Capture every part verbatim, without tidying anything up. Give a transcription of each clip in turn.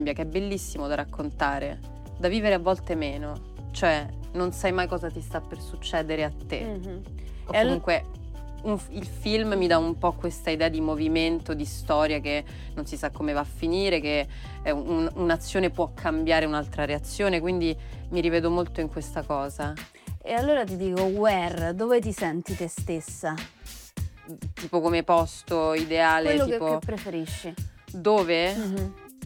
che è bellissimo da raccontare, da vivere a volte meno, cioè non sai mai cosa ti sta per succedere a te. Mm-hmm. O comunque un, il film mi dà un po' questa idea di movimento, di storia che non si sa come va a finire, che è un, un'azione può cambiare un'altra reazione, quindi mi rivedo molto in questa cosa. E allora ti dico, where, dove ti senti te stessa? Tipo come posto ideale, quello tipo... che, che preferisci. Dove? Mm-hmm.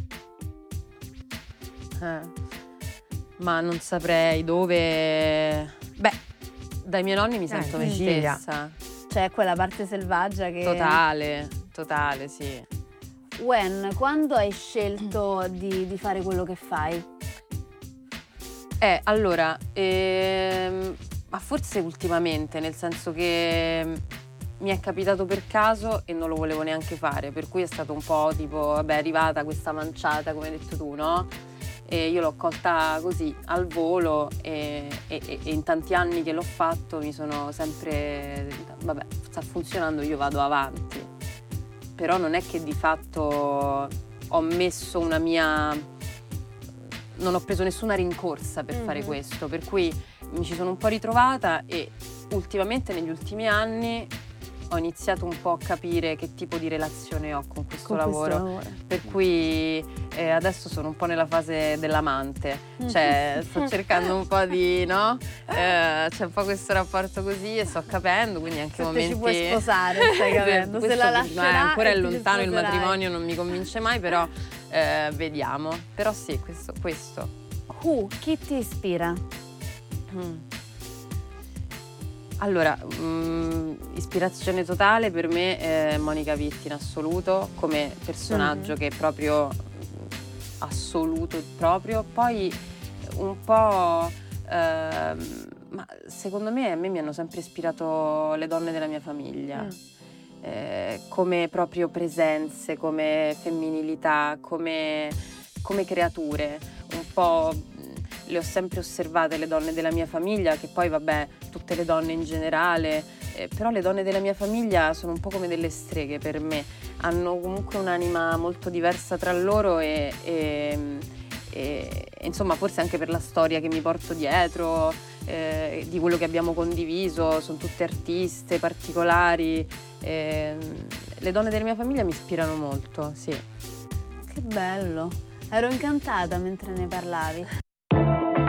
Eh, ma non saprei dove. Beh, dai miei nonni mi sento Eh, me Sicilia. stessa. Cioè quella parte selvaggia che... Totale, totale, sì. When, quando hai scelto di, di fare quello che fai? Eh, allora, ehm, ma forse ultimamente, nel senso che mi è capitato per caso e non lo volevo neanche fare, per cui è stato un po' tipo, vabbè, è arrivata questa manciata, come hai detto tu, no? E io l'ho colta così, al volo, e, e, e in tanti anni che l'ho fatto mi sono sempre, vabbè, sta funzionando, io vado avanti. Però non è che di fatto ho messo una mia... non ho preso nessuna rincorsa per Mm-hmm. fare questo, per cui mi ci sono un po' ritrovata e ultimamente, negli ultimi anni, ho iniziato un po' a capire che tipo di relazione ho con questo Con lavoro. questo lavoro. Per cui eh, adesso sono un po' nella fase dell'amante, cioè sto cercando un po' di, no? Eh, c'è un po' questo rapporto così e sto capendo, quindi anche Se te momenti... ci puoi sposare, stai capendo, se Questo la è lascerà ancora e è ti ci lontano, il sposerai. matrimonio non mi convince mai, però eh, vediamo. Però sì, questo. questo. Who, chi ti ispira? Mm. Allora, mh, ispirazione totale per me è Monica Vitti in assoluto, come personaggio Mm-hmm. che è proprio assoluto proprio. Poi un po', ehm, ma secondo me a me mi hanno sempre ispirato le donne della mia famiglia, Mm. eh, come proprio presenze, come femminilità, come, come creature, un po'. Le ho sempre osservate le donne della mia famiglia, che poi vabbè, tutte le donne in generale, eh, però le donne della mia famiglia sono un po' come delle streghe per me, hanno comunque un'anima molto diversa tra loro e, e, e insomma forse anche per la storia che mi porto dietro, eh, di quello che abbiamo condiviso, sono tutte artiste particolari, eh, le donne della mia famiglia mi ispirano molto, sì. Che bello, ero incantata mentre ne parlavi.